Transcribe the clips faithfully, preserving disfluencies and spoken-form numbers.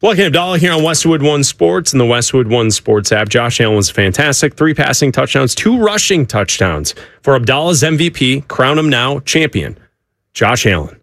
Lucky Abdallah here on Westwood One Sports and the Westwood One Sports app. Josh Allen was fantastic. Three passing touchdowns, two rushing touchdowns for Abdallah's M V P. Crown him now champion, Josh Allen.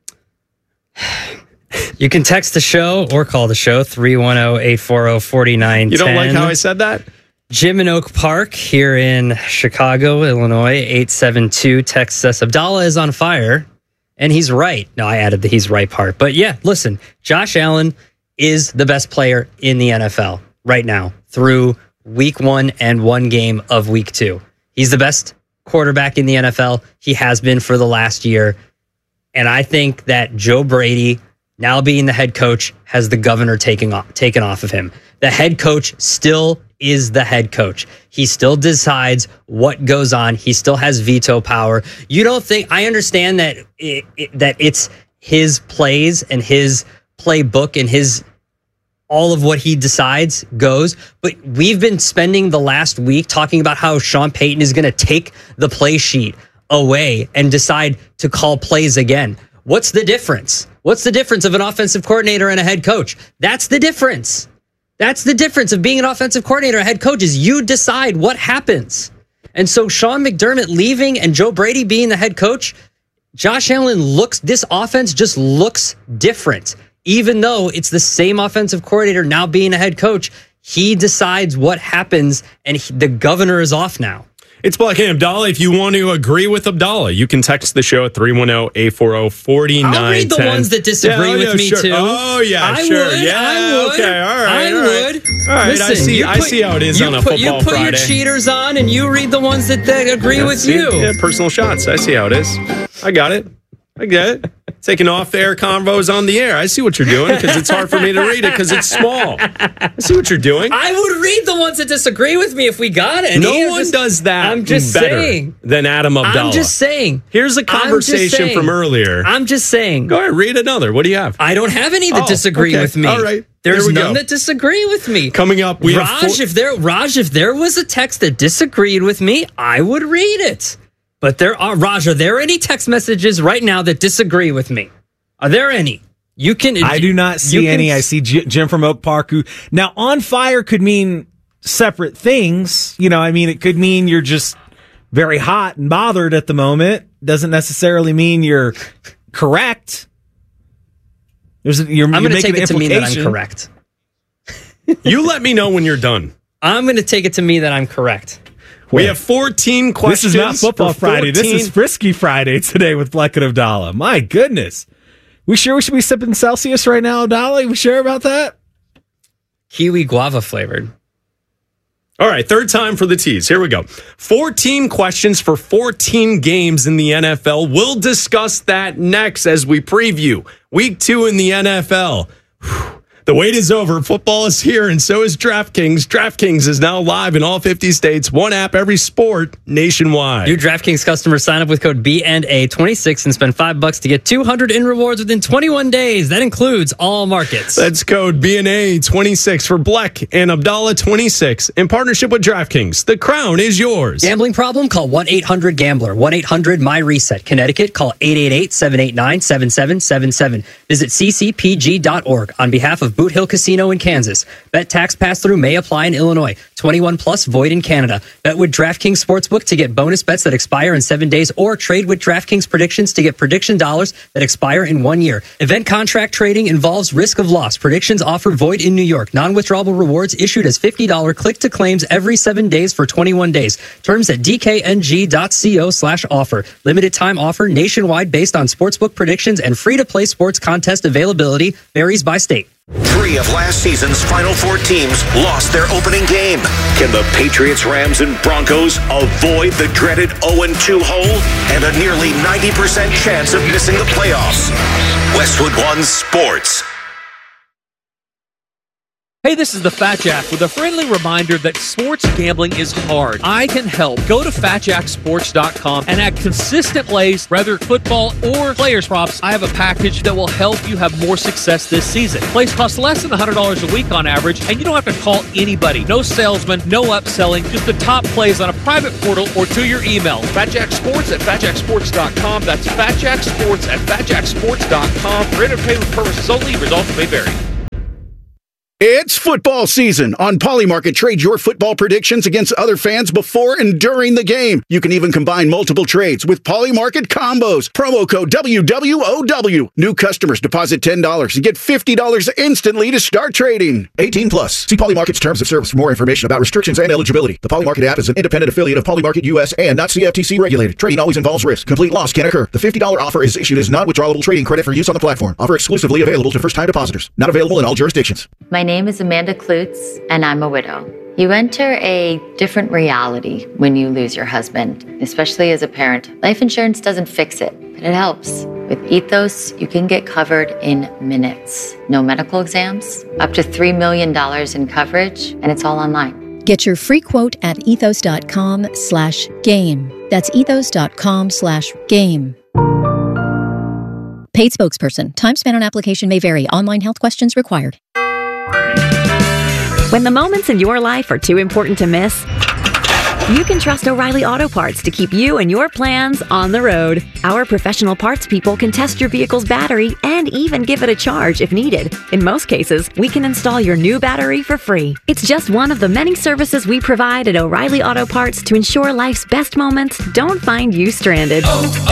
You can text the show or call the show, three one zero, eight four zero, four nine one zero. You don't like how I said that? Jim in Oak Park here in Chicago, Illinois, eight seven two, texts us, Abdallah is on fire, and he's right. No, I added the he's right part. But yeah, listen, Josh Allen is the best player in the N F L right now through week one and one game of week two. He's the best quarterback in the N F L. He has been for the last year. And I think that Joe Brady, now being the head coach, has the governor taking off, taken off of him. The head coach still is the head coach. He still decides what goes on. He still has veto power. You don't think, I understand that it, it, that it's his plays and his playbook and his, all of what he decides goes, but we've been spending the last week talking about how Sean Payton is going to take the play sheet away and decide to call plays again. What's the difference? What's the difference of an offensive coordinator and a head coach? That's the difference. That's the difference of being an offensive coordinator and a head coach is you decide what happens. And so Sean McDermott leaving and Joe Brady being the head coach, Josh Allen looks, this offense just looks different. Even though it's the same offensive coordinator now being a head coach, he decides what happens and he, the governor is off now. It's Black and Abdallah. If you want to agree with Abdallah, you can text the show at three one zero, eight four zero, four nine one zero. I'll read the ones that disagree yeah, with yeah, me, sure. too. Oh, yeah, I sure. Would, yeah, I would. okay, all right. I all right. would. All right, Listen, I see, put, I see how it is on a put, football You put Friday. your cheaters on and you read the ones that, that agree yeah, with see, you. Yeah, personal shots. I see how it is. I got it. I get it. Taking off-air convos on the air. I see what you're doing because it's hard for me to read it because it's small. I see what you're doing. I would read the ones that disagree with me if we got it. No I'm one just, does that I'm just better saying. than Adam Abdallah. I'm just saying. Here's a conversation saying. from earlier. I'm just saying. Go ahead, read another. What do you have? I don't have any that oh, disagree okay. with me. All right. There's there we none go. that disagree with me. Coming up, we Raj, have four- if there Raj, if there was a text that disagreed with me, I would read it. But there are Raj, are there any text messages right now that disagree with me? Are there any? You can. I do not see can, any. I see J- Jim from Oak Park. Who now on fire could mean separate things. You know, I mean, it could mean you're just very hot and bothered at the moment. Doesn't necessarily mean you're correct. There's a, you're, I'm going to take it to mean that I'm correct. You let me know when you're done. I'm going to take it to me that I'm correct. We have fourteen questions. This is not Football Friday. This is Frisky Friday today with Black and Abdallah. My goodness. We sure we should be sipping Celsius right now, Abdallah? We sure about that? Kiwi guava flavored. All right, third time for the tease. Here we go. fourteen questions for fourteen games in the N F L. We'll discuss that next as we preview week two in the N F L. Whew. The wait is over. Football is here, and so is DraftKings. DraftKings is now live in all fifty states. One app, every sport, nationwide. New DraftKings customers sign up with code B N A twenty-six and spend five bucks to get two hundred in rewards within twenty-one days. That includes all markets. That's code B N A twenty-six for Black and Abdallah twenty-six in partnership with DraftKings. The crown is yours. Gambling problem? Call one eight hundred gambler. one eight hundred my reset. Connecticut, call eight eight eight, seven eight nine, seven seven seven seven. Visit c c p g dot org on behalf of Boot Hill Casino in Kansas. Bet tax pass-through may apply in Illinois. twenty-one plus void in Canada. Bet with DraftKings Sportsbook to get bonus bets that expire in seven days or trade with DraftKings Predictions to get prediction dollars that expire in one year. Event contract trading involves risk of loss. Predictions offer void in New York. Non-withdrawable rewards issued as fifty dollars click-to-claims every seven days for twenty-one days. Terms at d k n g dot co slash offer. Limited time offer nationwide based on sportsbook predictions and free-to-play sports contest availability varies by state. Three of last season's Final Four teams lost their opening game. Can the Patriots, Rams, and Broncos avoid the dreaded oh and two hole and a nearly ninety percent chance of missing the playoffs? Westwood One Sports. Hey, this is the Fat Jack with a friendly reminder that sports gambling is hard. I can help. Go to fat jack sports dot com and add consistent plays, whether football or players props. I have a package that will help you have more success this season. Plays cost less than one hundred dollars a week on average, and you don't have to call anybody. No salesman, no upselling, just the top plays on a private portal or to your email. Fat Jack Sports at fat jack sports dot com. That's Fat Jack Sports at fat jack sports dot com. For entertainment purposes only, results may vary. It's football season. On Polymarket, trade your football predictions against other fans before and during the game. You can even combine multiple trades with Polymarket combos. Promo code W W O W. New customers deposit ten dollars and get fifty dollars instantly to start trading. eighteen plus. See Polymarket's terms of service for more information about restrictions and eligibility. The Polymarket app is an independent affiliate of Polymarket U S and not C F T C regulated. Trading always involves risk. Complete loss can occur. The fifty dollars offer is issued as non-withdrawable trading credit for use on the platform. Offer exclusively available to first-time depositors. Not available in all jurisdictions. My name is Amanda Klutz, and I'm a widow. You enter a different reality when you lose your husband, especially as a parent. Life insurance doesn't fix it, but it helps. With Ethos, you can get covered in minutes. No medical exams, up to three million dollars in coverage, and it's all online. Get your free quote at ethos.com slash game. That's ethos.com slash game. Paid spokesperson. Time spent on application may vary. Online health questions required. When the moments in your life are too important to miss, you can trust O'Reilly Auto Parts to keep you and your plans on the road. Our professional parts people can test your vehicle's battery and even give it a charge if needed. In most cases, we can install your new battery for free. It's just one of the many services we provide at O'Reilly Auto Parts to ensure life's best moments don't find you stranded.